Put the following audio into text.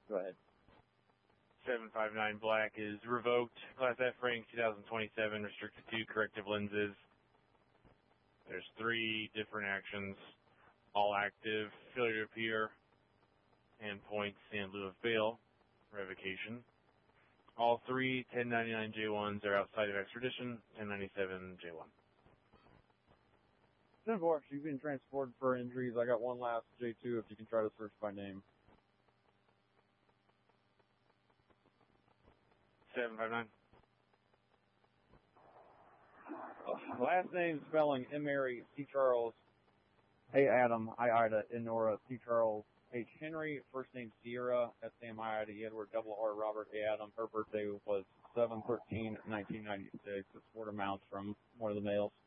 Go ahead. 759 black is revoked. Class F rating 2027, restricted to corrective lenses. There's 3 different actions, all active, failure to appear, and points in lieu of bail, revocation. All 3 1099 J1s are outside of extradition, 1097 J1. 10-4, you've been transported for injuries. I got one last J2 if you can try to search by name. 759. Last name spelling M. Mary, C. Charles, A. Adam, I. Ida, N. Nora, C. Charles, H. Henry. First name Sierra, S. Sam, I. Ida, E. Edward, double R. Robert, A. Adam. Her birthday was 7/13/1996. It's word of mouth from one of the males.